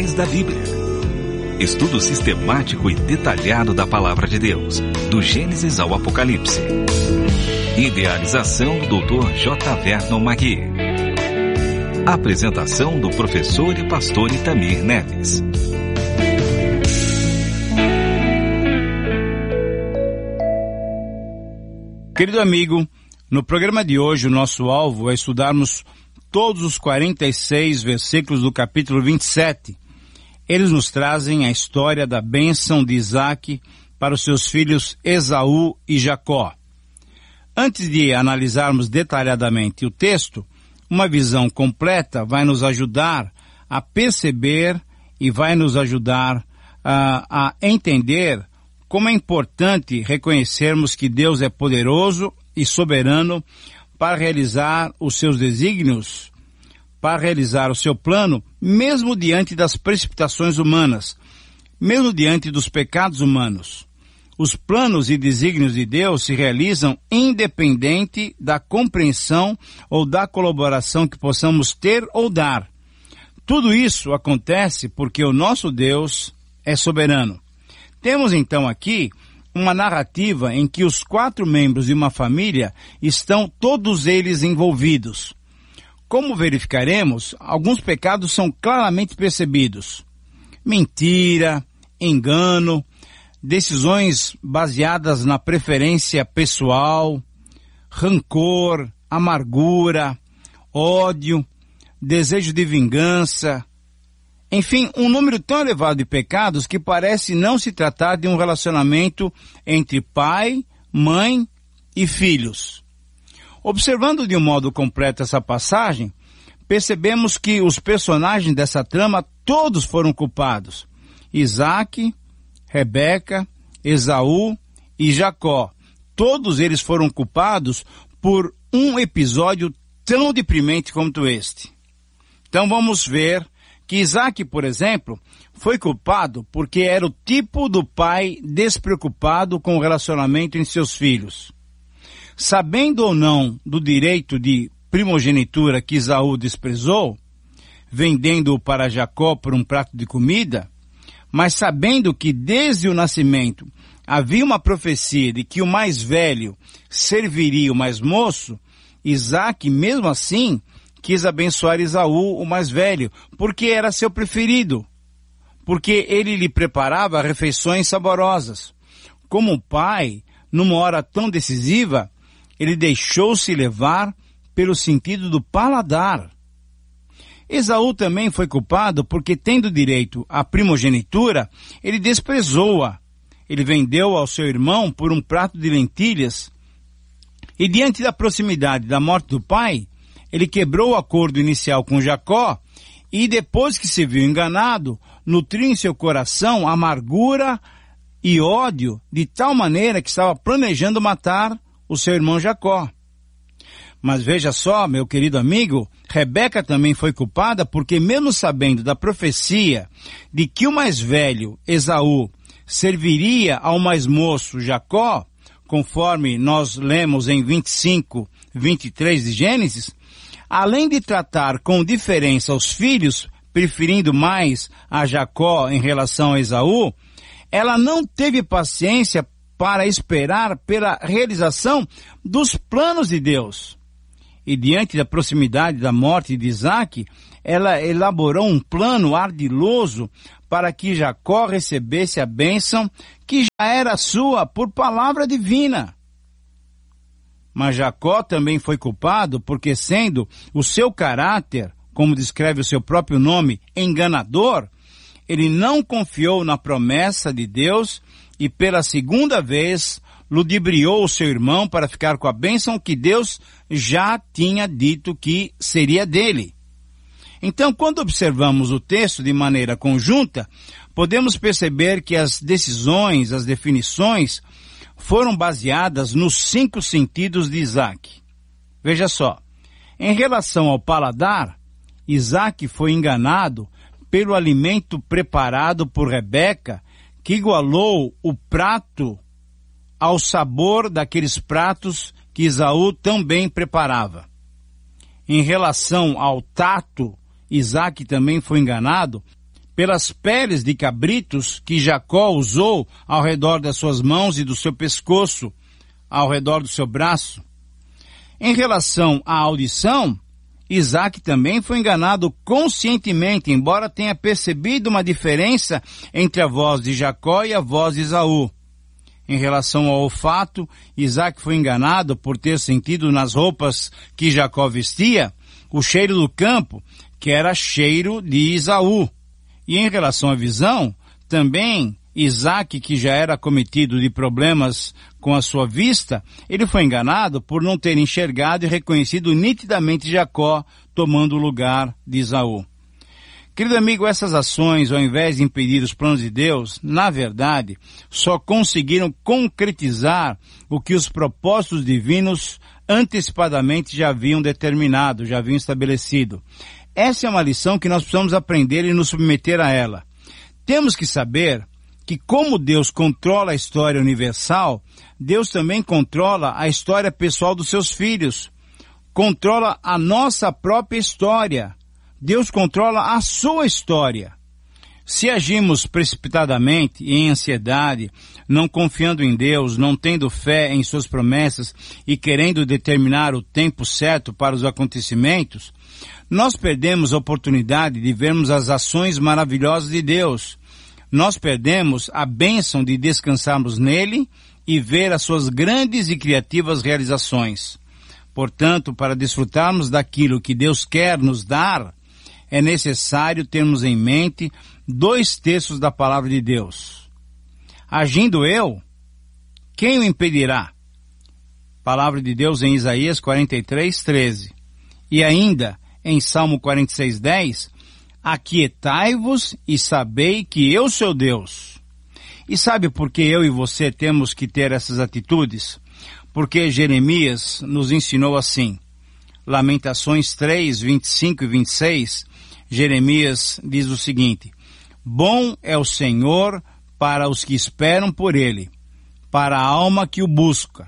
Da Bíblia. Estudo sistemático e detalhado da Palavra de Deus, do Gênesis ao Apocalipse. Idealização do Dr. J. Vernon Magui. Apresentação do professor e pastor Itamir Neves. Querido amigo, no programa de hoje o nosso alvo é estudarmos todos os 46 versículos do capítulo 27. Eles nos trazem a história da bênção de Isaac para os seus filhos Esaú e Jacó. Antes de analisarmos detalhadamente o texto, uma visão completa vai nos ajudar a perceber e vai nos ajudar a entender como é importante reconhecermos que Deus é poderoso e soberano para realizar os seus desígnios, para realizar o seu plano, mesmo diante das precipitações humanas, mesmo diante dos pecados humanos. Os planos e desígnios de Deus se realizam independente da compreensão ou da colaboração que possamos ter ou dar. Tudo isso acontece porque o nosso Deus é soberano. Temos então aqui uma narrativa em que os 4 membros de uma família estão todos eles envolvidos. Como verificaremos, alguns pecados são claramente percebidos. Mentira, engano, decisões baseadas na preferência pessoal, rancor, amargura, ódio, desejo de vingança. Enfim, um número tão elevado de pecados que parece não se tratar de um relacionamento entre pai, mãe e filhos. Observando de um modo completo essa passagem, percebemos que os personagens dessa trama todos foram culpados. Isaac, Rebeca, Esaú e Jacó. Todos eles foram culpados por um episódio tão deprimente quanto este. Então vamos ver que Isaac, por exemplo, foi culpado porque era o tipo do pai despreocupado com o relacionamento entre seus filhos. Sabendo ou não do direito de primogenitura que Esaú desprezou, vendendo-o para Jacó por um prato de comida, mas sabendo que desde o nascimento havia uma profecia de que o mais velho serviria o mais moço, Isaac, mesmo assim, quis abençoar Esaú, o mais velho, porque era seu preferido, porque ele lhe preparava refeições saborosas. Como pai, numa hora tão decisiva, ele deixou-se levar pelo sentido do paladar. Esaú também foi culpado porque, tendo direito à primogenitura, ele desprezou-a. Ele vendeu ao seu irmão por um prato de lentilhas. E diante da proximidade da morte do pai, ele quebrou o acordo inicial com Jacó e, depois que se viu enganado, nutriu em seu coração amargura e ódio de tal maneira que estava planejando matar o seu irmão Jacó. Mas veja só, meu querido amigo, Rebeca também foi culpada porque, mesmo sabendo da profecia de que o mais velho, Esaú, serviria ao mais moço, Jacó, conforme nós lemos em 25, 23 de Gênesis, além de tratar com diferença os filhos, preferindo mais a Jacó em relação a Esaú, ela não teve paciência para esperar pela realização dos planos de Deus. E diante da proximidade da morte de Isaac, ela elaborou um plano ardiloso para que Jacó recebesse a bênção que já era sua por palavra divina. Mas Jacó também foi culpado porque, sendo o seu caráter, como descreve o seu próprio nome, enganador, ele não confiou na promessa de Deus e pela segunda vez ludibriou o seu irmão para ficar com a bênção que Deus já tinha dito que seria dele. Então, quando observamos o texto de maneira conjunta, podemos perceber que as decisões, as definições, foram baseadas nos 5 sentidos de Isaac. Veja só, em relação ao paladar, Isaac foi enganado pelo alimento preparado por Rebeca, que igualou o prato ao sabor daqueles pratos que Esaú também preparava. Em relação ao tato, Isaac também foi enganado pelas peles de cabritos que Jacó usou ao redor das suas mãos e do seu pescoço, ao redor do seu braço. Em relação à audição, Isaac também foi enganado conscientemente, embora tenha percebido uma diferença entre a voz de Jacó e a voz de Esaú. Em relação ao olfato, Isaac foi enganado por ter sentido nas roupas que Jacó vestia o cheiro do campo, que era cheiro de Esaú. E em relação à visão, também Isaac, que já era acometido de problemas com a sua vista, ele foi enganado por não ter enxergado e reconhecido nitidamente Jacó tomando o lugar de Esaú. Querido amigo, essas ações, ao invés de impedir os planos de Deus, na verdade, só conseguiram concretizar o que os propósitos divinos antecipadamente já haviam determinado, já haviam estabelecido. Essa é uma lição que nós precisamos aprender e nos submeter a ela. Temos que saber que como Deus controla a história universal, Deus também controla a história pessoal dos seus filhos, controla a nossa própria história. Deus controla a sua história. Se agimos precipitadamente e em ansiedade, não confiando em Deus, não tendo fé em suas promessas e querendo determinar o tempo certo para os acontecimentos, nós perdemos a oportunidade de vermos as ações maravilhosas de Deus. Nós perdemos a bênção de descansarmos nele e ver as suas grandes e criativas realizações. Portanto, para desfrutarmos daquilo que Deus quer nos dar, é necessário termos em mente 2/3 da palavra de Deus. Agindo eu, quem o impedirá? Palavra de Deus em Isaías 43:13. E ainda, em Salmo 46:10, aquietai-vos e sabei que eu sou Deus. E sabe por que eu e você temos que ter essas atitudes? Porque Jeremias nos ensinou assim. Lamentações 3:25 e 26, Jeremias diz o seguinte: bom é o Senhor para os que esperam por ele, para a alma que o busca.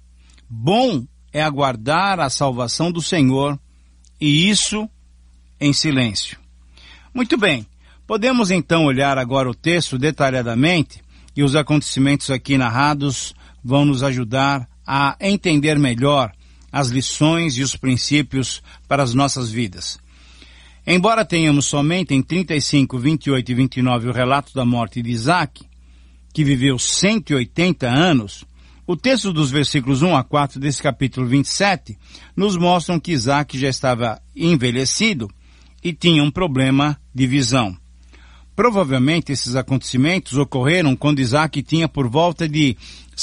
Bom é aguardar a salvação do Senhor, e isso em silêncio. Muito bem, podemos então olhar agora o texto detalhadamente, e os acontecimentos aqui narrados vão nos ajudar a entender melhor as lições e os princípios para as nossas vidas. Embora tenhamos somente em 35, 28 e 29 o relato da morte de Isaac, que viveu 180 anos, o texto dos versículos 1 a 4 desse capítulo 27 nos mostram que Isaac já estava envelhecido e tinha um problema de visão. Provavelmente esses acontecimentos ocorreram quando Isaac tinha por volta de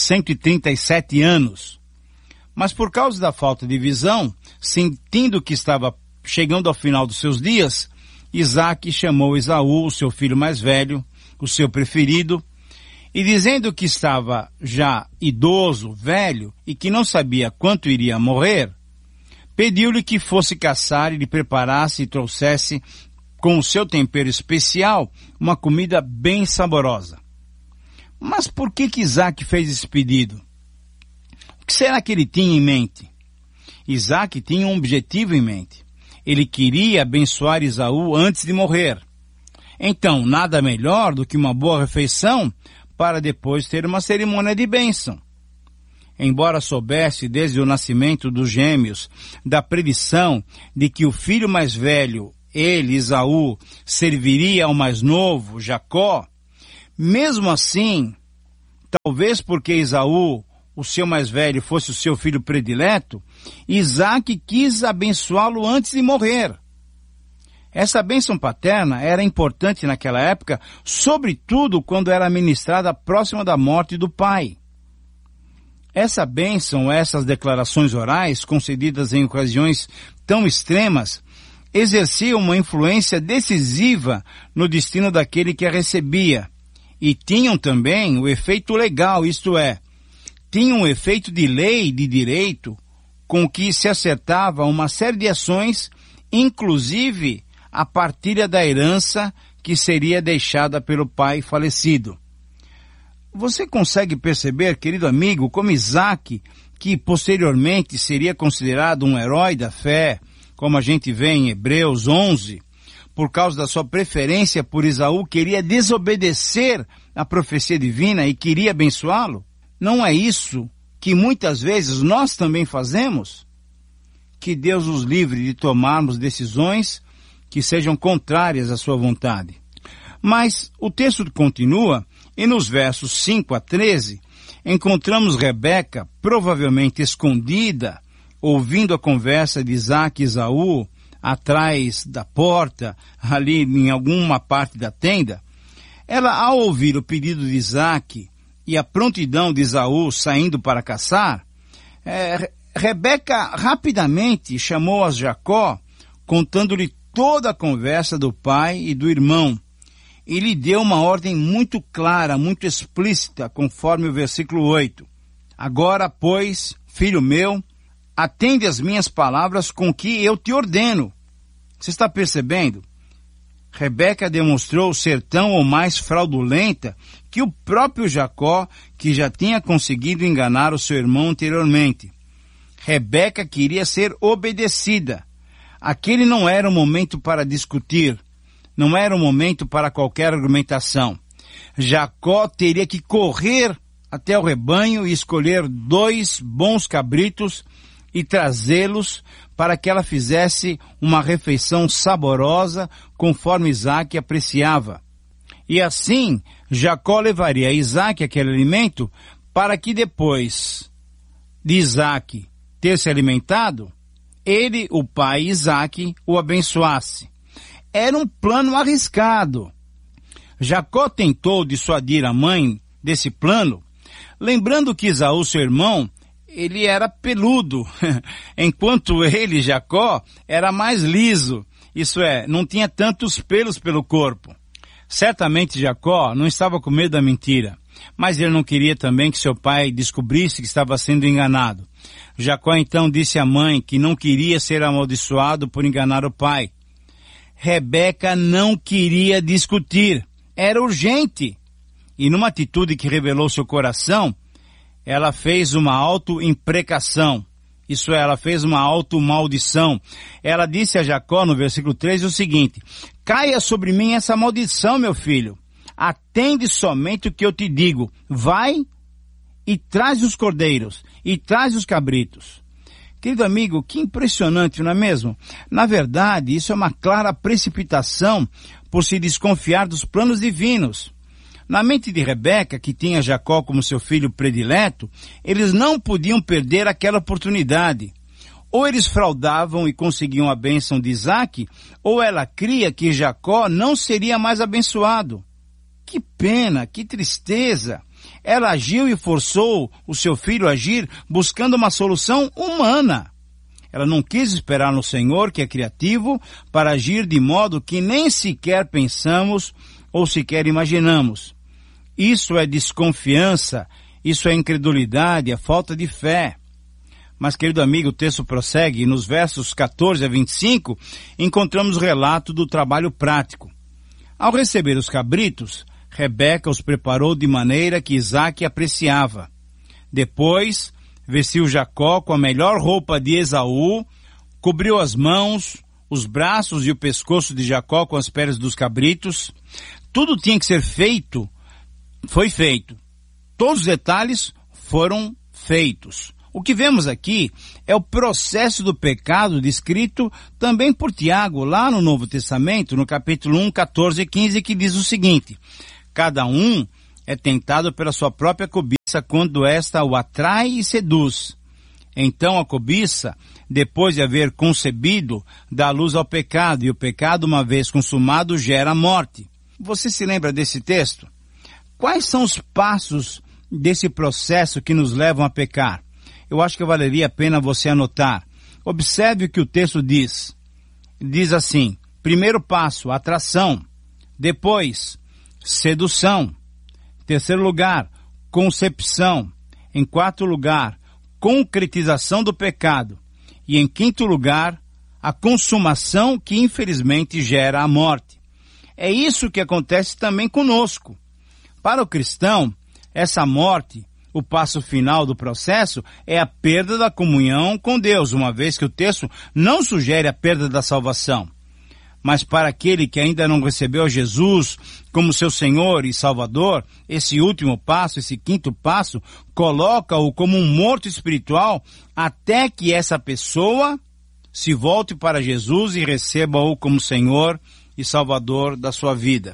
137 anos. Mas por causa da falta de visão, sentindo que estava chegando ao final dos seus dias, Isaac chamou Esaú, o seu filho mais velho, o seu preferido, e dizendo que estava já idoso, velho, e que não sabia quanto iria morrer, pediu-lhe que fosse caçar e lhe preparasse e trouxesse, com o seu tempero especial, uma comida bem saborosa. Mas por que Isaac fez esse pedido? O que será que ele tinha em mente? Isaac tinha um objetivo em mente. Ele queria abençoar Esaú antes de morrer. Então, nada melhor do que uma boa refeição para depois ter uma cerimônia de bênção. Embora soubesse desde o nascimento dos gêmeos da predição de que o filho mais velho, ele, Esaú, serviria ao mais novo, Jacó, mesmo assim, talvez porque Esaú, o seu mais velho, fosse o seu filho predileto, Isaac quis abençoá-lo antes de morrer. Essa bênção paterna era importante naquela época, sobretudo quando era ministrada próxima da morte do pai. Essa bênção, essas declarações orais, concedidas em ocasiões tão extremas, exerciam uma influência decisiva no destino daquele que a recebia, e tinham também o efeito legal, isto é, tinham um efeito de lei, de direito, com que se acertava uma série de ações, inclusive a partilha da herança que seria deixada pelo pai falecido. Você consegue perceber, querido amigo, como Isaac, que posteriormente seria considerado um herói da fé, como a gente vê em Hebreus 11, por causa da sua preferência por Esaú, queria desobedecer a profecia divina e queria abençoá-lo? Não é isso que muitas vezes nós também fazemos? Que Deus nos livre de tomarmos decisões que sejam contrárias à sua vontade. Mas o texto continua e nos versos 5 a 13 encontramos Rebeca provavelmente escondida, ouvindo a conversa de Isaque e Esaú atrás da porta, ali em alguma parte da tenda. Ela, ao ouvir o pedido de Isaque e a prontidão de Esaú saindo para caçar, Rebeca rapidamente chamou a Jacó, contando-lhe toda a conversa do pai e do irmão, e lhe deu uma ordem muito clara, muito explícita, conforme o versículo 8. Agora, pois, filho meu, atende às minhas palavras com que eu te ordeno. Você está percebendo? Rebeca demonstrou ser tão ou mais fraudulenta que o próprio Jacó, que já tinha conseguido enganar o seu irmão anteriormente. Rebeca queria ser obedecida. Aquele não era o momento para discutir, não era o momento para qualquer argumentação. Jacó teria que correr até o rebanho e escolher 2 bons cabritos e trazê-los para que ela fizesse uma refeição saborosa conforme Isaque apreciava. E assim, Jacó levaria a Isaque aquele alimento para que depois de Isaque ter se alimentado, ele, o pai Isaque, o abençoasse. Era um plano arriscado. Jacó tentou dissuadir a mãe desse plano, lembrando que Esaú, seu irmão, ele era peludo, enquanto ele, Jacó, era mais liso, isso é, não tinha tantos pelos pelo corpo. Certamente Jacó não estava com medo da mentira, mas ele não queria também que seu pai descobrisse que estava sendo enganado. Jacó então disse à mãe que não queria ser amaldiçoado por enganar o pai. Rebeca não queria discutir, era urgente. E numa atitude que revelou seu coração, ela fez uma auto-imprecação. Isso é, ela fez uma auto-maldição. Ela disse a Jacó no versículo 13 o seguinte: caia sobre mim essa maldição, meu filho. Atende somente o que eu te digo. Vai e traz os cordeiros, e traz os cabritos. Querido amigo, que impressionante, não é mesmo? Na verdade, isso é uma clara precipitação por se desconfiar dos planos divinos. Na mente de Rebeca, que tinha Jacó como seu filho predileto, eles não podiam perder aquela oportunidade. Ou eles fraudavam e conseguiam a bênção de Isaque, ou ela cria que Jacó não seria mais abençoado. Que pena, que tristeza! Ela agiu e forçou o seu filho a agir buscando uma solução humana. Ela não quis esperar no Senhor, que é criativo, para agir de modo que nem sequer pensamos ou sequer imaginamos. Isso é desconfiança, isso é incredulidade, é falta de fé. Mas, querido amigo, o texto prossegue e nos versos 14 a 25 encontramos o relato do trabalho prático. Ao receber os cabritos, Rebeca os preparou de maneira que Isaque apreciava. Depois, vestiu Jacó com a melhor roupa de Esaú, cobriu as mãos, os braços e o pescoço de Jacó com as peles dos cabritos. Tudo tinha que ser feito, foi feito. Todos os detalhes foram feitos. O que vemos aqui é o processo do pecado descrito também por Tiago, lá no Novo Testamento, no capítulo 1, 14 e 15, que diz o seguinte: cada um é tentado pela sua própria cobiça quando esta o atrai e seduz. Então a cobiça, depois de haver concebido, dá luz ao pecado, e o pecado, uma vez consumado, gera a morte. Você se lembra desse texto? Quais são os passos desse processo que nos levam a pecar? Eu acho que valeria a pena você anotar. Observe o que o texto diz. Diz assim: primeiro passo, atração. Depois, sedução. Terceiro lugar, concepção. Em quarto lugar, concretização do pecado. E em quinto lugar, a consumação que infelizmente gera a morte. É isso que acontece também conosco. Para o cristão, essa morte, o passo final do processo, é a perda da comunhão com Deus, uma vez que o texto não sugere a perda da salvação. Mas para aquele que ainda não recebeu Jesus como seu Senhor e Salvador, esse último passo, esse quinto passo, coloca-o como um morto espiritual até que essa pessoa se volte para Jesus e receba-o como Senhor e Salvador da sua vida.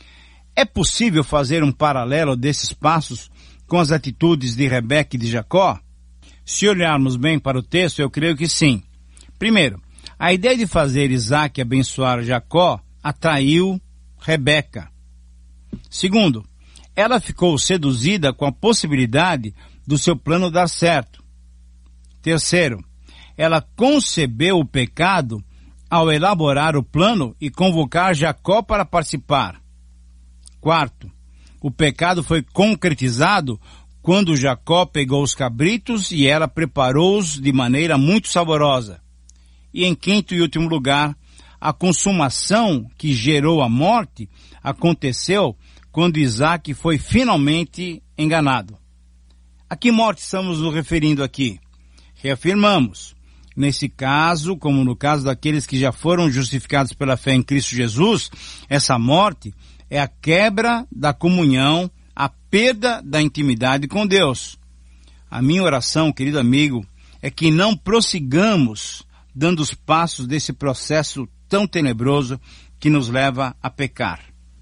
É possível fazer um paralelo desses passos com as atitudes de Rebeca e de Jacó? Se olharmos bem para o texto, eu creio que sim. Primeiro, a ideia de fazer Isaac abençoar Jacó atraiu Rebeca. Segundo, ela ficou seduzida com a possibilidade do seu plano dar certo. Terceiro, ela concebeu o pecado ao elaborar o plano e convocar Jacó para participar. Quarto, o pecado foi concretizado quando Jacó pegou os cabritos e ela preparou-os de maneira muito saborosa. E em quinto e último lugar, a consumação que gerou a morte aconteceu quando Isaac foi finalmente enganado. A que morte estamos nos referindo aqui? Reafirmamos, nesse caso, como no caso daqueles que já foram justificados pela fé em Cristo Jesus, essa morte é a quebra da comunhão, a perda da intimidade com Deus. A minha oração, querido amigo, é que não prossigamos dando os passos desse processo tão tenebroso que nos leva a pecar.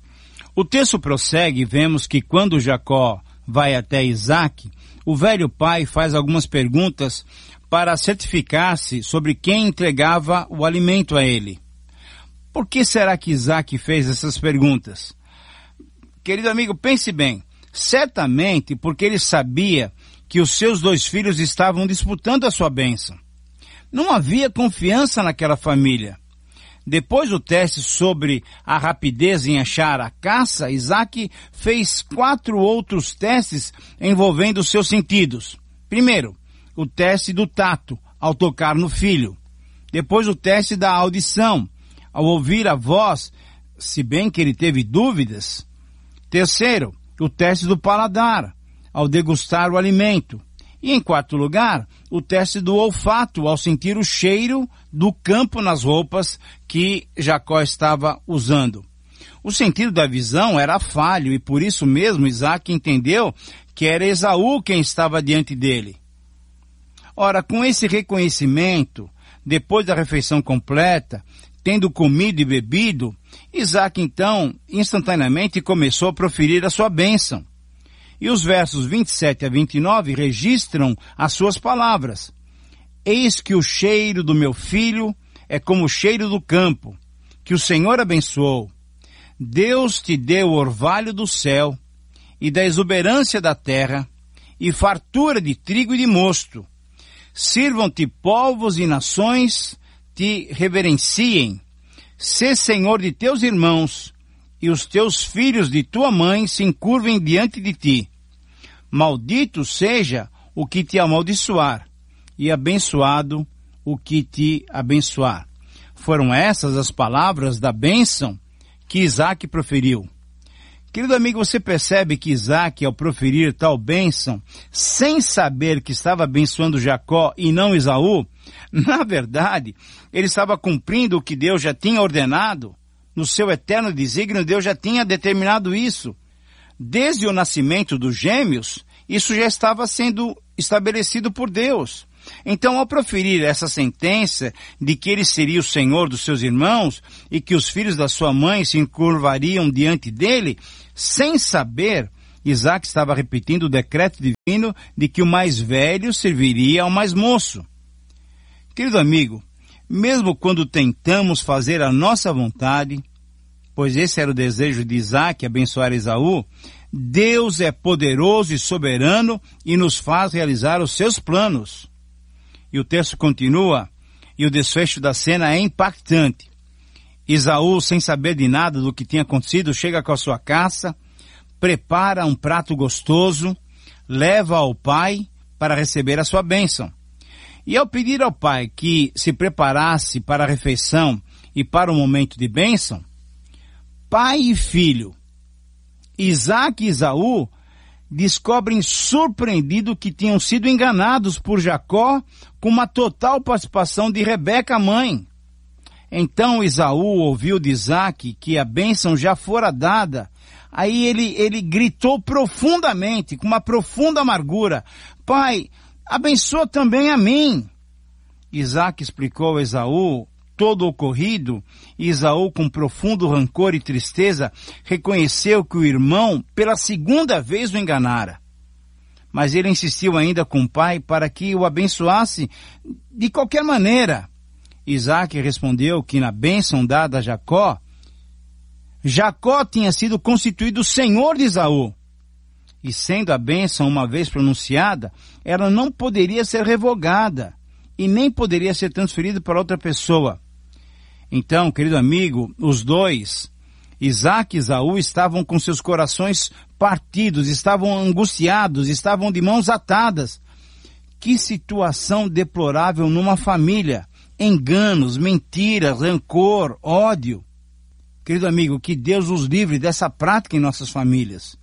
O texto prossegue e vemos que quando Jacó vai até Isaac, o velho pai faz algumas perguntas para certificar-se sobre quem entregava o alimento a ele. Por que será que Isaac fez essas perguntas? Querido amigo, pense bem. Certamente porque ele sabia que os seus 2 filhos estavam disputando a sua bênção. Não havia confiança naquela família. Depois do teste sobre a rapidez em achar a caça, Isaac fez 4 outros testes envolvendo os seus sentidos. Primeiro, o teste do tato, ao tocar no filho. Depois o teste da audição, ao ouvir a voz, se bem que ele teve dúvidas. Terceiro, o teste do paladar, ao degustar o alimento. E em quarto lugar, o teste do olfato, ao sentir o cheiro do campo nas roupas que Jacó estava usando. O sentido da visão era falho e por isso mesmo Isaac entendeu que era Esaú quem estava diante dele. Ora, com esse reconhecimento, depois da refeição completa, tendo comido e bebido, Isaac então, instantaneamente, começou a proferir a sua bênção. E os versos 27 a 29 registram as suas palavras. Eis que o cheiro do meu filho é como o cheiro do campo, que o Senhor abençoou. Deus te deu o orvalho do céu e da exuberância da terra e fartura de trigo e de mosto. Sirvam-te povos e nações, te reverenciem. Sê senhor de teus irmãos, e os teus filhos de tua mãe se encurvem diante de ti. Maldito seja o que te amaldiçoar, e abençoado o que te abençoar. Foram essas as palavras da bênção que Isaac proferiu. Querido amigo, você percebe que Isaac, ao proferir tal bênção, sem saber que estava abençoando Jacó e não Esaú, na verdade, ele estava cumprindo o que Deus já tinha ordenado. No seu eterno desígnio, Deus já tinha determinado isso. Desde o nascimento dos gêmeos, isso já estava sendo estabelecido por Deus. Então, ao proferir essa sentença de que ele seria o senhor dos seus irmãos e que os filhos da sua mãe se encurvariam diante dele, sem saber, Isaac estava repetindo o decreto divino de que o mais velho serviria ao mais moço. Querido amigo, mesmo quando tentamos fazer a nossa vontade, pois esse era o desejo de Isaac, abençoar Esaú, Deus é poderoso e soberano e nos faz realizar os seus planos. E o texto continua, e o desfecho da cena é impactante. Esaú, sem saber de nada do que tinha acontecido, chega com a sua caça, prepara um prato gostoso, leva ao pai para receber a sua bênção. E ao pedir ao pai que se preparasse para a refeição e para o momento de bênção, pai e filho, Isaac e Esaú, descobrem surpreendido que tinham sido enganados por Jacó com uma total participação de Rebeca, a mãe. Então Esaú ouviu de Isaque que a bênção já fora dada. Aí ele gritou profundamente, com uma profunda amargura: Pai, abençoa também a mim. Isaque explicou a Esaú todo o ocorrido, e Esaú, com profundo rancor e tristeza, reconheceu que o irmão pela segunda vez o enganara. Mas ele insistiu ainda com o pai para que o abençoasse de qualquer maneira. Isaque respondeu que na bênção dada a Jacó, Jacó tinha sido constituído senhor de Esaú. E sendo a bênção uma vez pronunciada, ela não poderia ser revogada e nem poderia ser transferida para outra pessoa. Então, querido amigo, os dois, Isaque e Esaú, estavam com seus corações partidos, estavam angustiados, estavam de mãos atadas. Que situação deplorável numa família! Enganos, mentiras, rancor, ódio. Querido amigo, que Deus nos livre dessa prática em nossas famílias.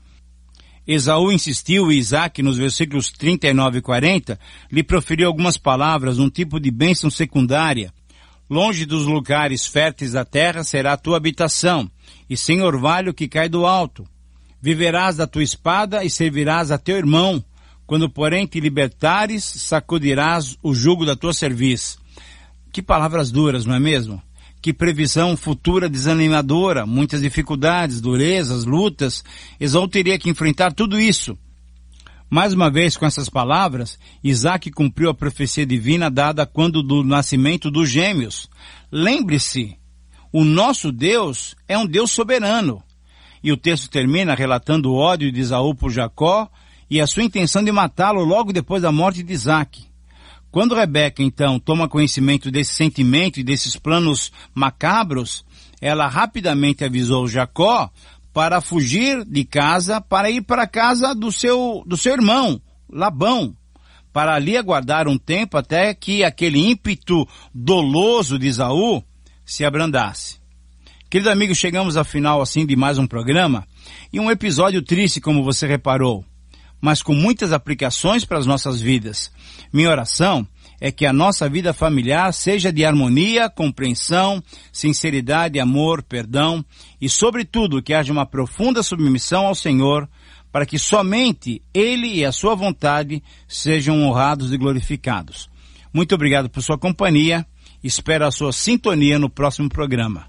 Esaú insistiu e Isaque, nos versículos 39 e 40, lhe proferiu algumas palavras, um tipo de bênção secundária. Longe dos lugares férteis da terra será a tua habitação, e sem orvalho que cai do alto. Viverás da tua espada e servirás a teu irmão. Quando, porém, te libertares, sacudirás o jugo da tua cerviz. Que palavras duras, não é mesmo? Que previsão futura desanimadora, muitas dificuldades, durezas, lutas. Esaú teria que enfrentar tudo isso. Mais uma vez, com essas palavras, Isaque cumpriu a profecia divina dada quando do nascimento dos gêmeos. Lembre-se, o nosso Deus é um Deus soberano. E o texto termina relatando o ódio de Esaú por Jacó e a sua intenção de matá-lo logo depois da morte de Isaque. Quando Rebeca, então, toma conhecimento desse sentimento e desses planos macabros, ela rapidamente avisou Jacó para fugir de casa, para ir para a casa do seu irmão, Labão, para ali aguardar um tempo até que aquele ímpeto doloso de Esaú se abrandasse. Querido amigo, chegamos ao final assim de mais um programa, e um episódio triste, como você reparou, mas com muitas aplicações para as nossas vidas. Minha oração é que a nossa vida familiar seja de harmonia, compreensão, sinceridade, amor, perdão e, sobretudo, que haja uma profunda submissão ao Senhor para que somente Ele e a sua vontade sejam honrados e glorificados. Muito obrigado por sua companhia. Espero a sua sintonia no próximo programa.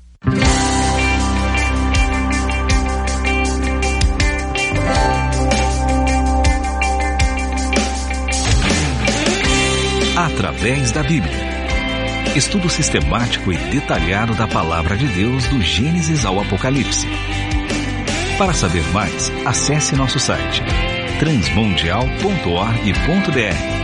Através da Bíblia. Estudo sistemático e detalhado da Palavra de Deus do Gênesis ao Apocalipse. Para saber mais, acesse nosso site transmundial.org.br